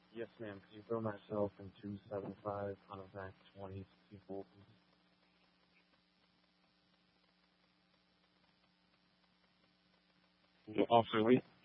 Yes, ma'am. Can you throw myself in 275 on a Mac 20 people? Officer Lee?